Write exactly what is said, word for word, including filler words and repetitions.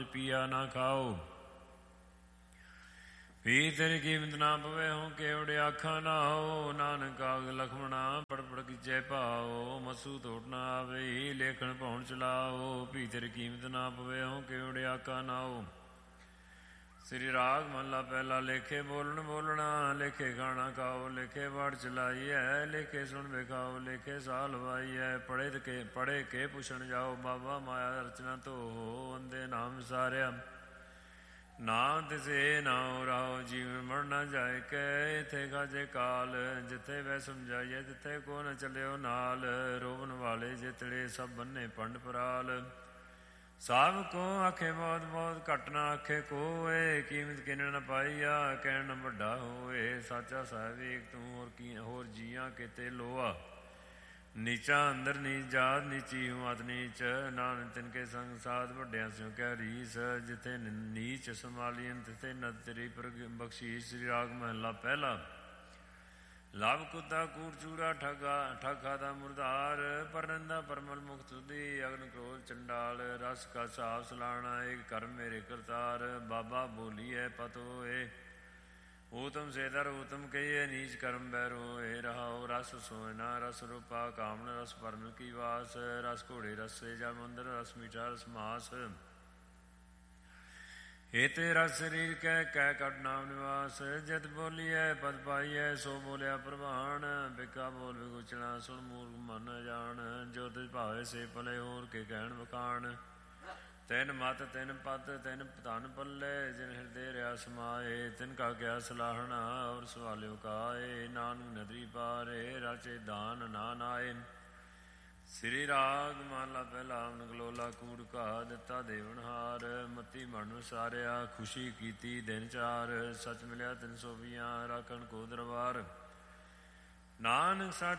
ਪੀਆ ਨਾ ਖਾਓ। ਪੀ ਤੇਰੀ ਕੀਮਤ ਨਾ ਪਵੇ ਹੋਂ ਕੇਵੜੇ ਆਖਾਂ ਨਾ ਹੋ। ਨਾਨਕ ਕਾਗ ਲਖਮਣਾ ਪੜ ਪੜ ਕੀਚੇ ਭਾਓ। ਮਸੂ ਤੋਟ ਨਾ ਆਵੇ ਲੇਖਣ ਭਉਣ ਚਲਾਓ। ਪੀ ਤੇਰੀ ਕੀਮਤ ਨਾ ਪਵੇ ਹੋਂ ਕੇਵੜੇ ਆਖਾਂ ਨਾ ਹੋ। ਸ੍ਰੀ ਰਾਗ ਮਹਲਾ ਪਹਿਲਾ। ਲੇਖੇ ਬੋਲਣ ਬੋਲਣਾ ਲੇਖੇ ਖਾਣਾ ਖਾਓ। ਲੇਖੇ ਵਾੜ ਚਲਾਈ ਹੈ ਲੇਖੇ ਸੁਣ ਵੇਖਾਓ। ਲੇਖੇ ਸਾਹ ਲਵਾਈ ਹੈ ਪੜ੍ਹੇ ਕੇ ਪੜ੍ਹੇ ਕੇ ਪੁੱਛਣ ਜਾਓ। ਬਾਬਾ ਮਾਇਆ ਰਚਨਾ ਧੋ ਹੋ ਅੰਦੇ ਨਾਮ ਵਿਸਾਰਿਆ। ਨਾ ਤਿਸੇ ਨਾ ਰਾਓ ਜੀਵਨ ਮਰ ਨਾ ਜਾਏ ਕੈ। ਇੱਥੇ ਖਾਜੇ ਕਾਲ ਜਿੱਥੇ ਵੈ ਸਮਝਾਈਏ ਜਿੱਥੇ ਕੋ ਨ ਚੱਲਿਓ ਨਾਲ। ਰੋਵਨ ਵਾਲੇ ਜਿਤੜੇ ਸਭ ਬੰਨੇ ਪੰਡ ਪਰਾਲ। ਸਭ ਕੋ ਆਖੇ ਬਹੁਤ ਬਹੁਤ ਘੱਟ ਨਾ ਆਖੇ ਕੋਏ। ਕੀਮਤ ਕਿਨ ਨ ਪਾਈਆ ਕਹਿਣ ਨ ਵੱਡਾ ਹੋਏ। ਸਾਚਾ ਸਾਹਿਬ ਏਕ ਤੂੰ ਹੋਰ ਕੀ ਹੋਰ ਜੀਆਂ ਕਿਤੇ ਲੋਆ। ਨੀਚਾ ਅੰਦਰ ਨੀਚ ਜਾਤ ਨੀਚੀ ਹੂੰ ਅਤ ਨੀਚ। ਨਾਨਕ ਤਿਨ ਕੇ ਸੰਗ ਸਾਧ ਵੱਡਿਆਂ ਸਿਉ ਕਹਿ ਰੀਸ। ਜਿੱਥੇ ਨੀਚ ਸੰਭਾਲੀਨ ਤਿਥੇ ਨਦ ਤੇਰੀ ਬਖਸ਼ੀਸ਼। ਸ੍ਰੀ ਰਾਗ ਮਹਲਾ ਪਹਿਲਾ। ਲਵ ਕੁੱਤਾ ਕੂੜ ਚੂੜਾ ਠਗਾ ਠਾਗਾ ਦਾ ਮੁਰਦਾਰ। ਪਰਨੰਦਾ ਪਰਮਲ ਮੁਖ ਤੁਦੀ ਅਗਨ ਕ੍ਰੋਧ ਚੰਡਾਲ। ਰਸ ਕਾ ਸਾਫ ਸਲਾਣਾ ਏਕ ਕਰਮ ਮੇਰੇ ਕਰਤਾਰ। ਬਾਬਾ ਬੋਲੀਐ ਪਤ ਹੋਏ ਊਤਮ ਸੇਦਰ ਊਤਮ ਕਹੀਏ ਨੀਚ ਕਰਮ ਬੈਰ ਹੋਏ। ਰਹਾਉ ਰਸ ਸੋਇਨਾ ਰਸ ਰੂਪਾ ਕਾਮਣ ਰਸ ਪਰਮ ਕੀ ਵਾਸ। ਰਸ ਘੋੜੇ ਰਸੇ ਜਲ ਮੰਦਰ ਰਸ ਮੀਠਾ ਰਸ ਮਾਸ। ਏਤੇ ਰਸ ਸਰੀਰ ਕੈ ਕੈ ਕੱਢ ਨਾਮ ਨਿਵਾਸ। ਜਿਤ ਬੋਲੀਐ ਪਦ ਪਾਈਐ ਸੋ ਬੋਲਿਆ ਪ੍ਰਵਾਨ। ਬਿਕਾ ਬੋਲ ਵਿਗੁਚਣਾ ਸੁਣ ਮੂਰਖ ਮਨ ਜਾਣ। ਜੋ ਤਿਸ ਭਾਵੇ ਸੇ ਭਲੇ ਹੋਰ ਕੇ ਕਹਿਣ ਵਖਾਣ। ਤਿਨ ਮਤ ਤਿਨ ਪਤ ਤਿਨ ਧਨ ਪੱਲੇ ਜਿਨ ਹਿਰਦੇ ਰਿਆ ਸਮਾਏ। ਤਿਨ ਕਾ ਕਿਆ ਸਲਾਹਣਾ ਔਰ ਸਵਾਲਿਓ ਕਾਏ। ਨਾਨਕ ਨਦਰੀ ਪਾਰੇ ਰਾਚੇ ਦਾਨ ਨਾ ਨਾਏ। ਸ੍ਰੀ ਰਾਗ ਮਹਲਾ ਪਹਿਲਾ। ਨਗਲੋਲਾ ਕੂੜ ਘਾ ਦਿੱਤਾ ਦੇਵਨਹਾਰ। ਮਤੀ ਮਨ ਵਿਸਾਰਿਆ ਖੁਸ਼ੀ ਕੀਤੀ ਦਿਨ ਚਾਰ। ਸੱਚ ਮਿਲਿਆ ਤਿੰਨ ਸੌ ਵੀਆਂ ਰਾਖਣ ਕੋ ਦਰਬਾਰ। ਨਾਨਕ ਸੱਚ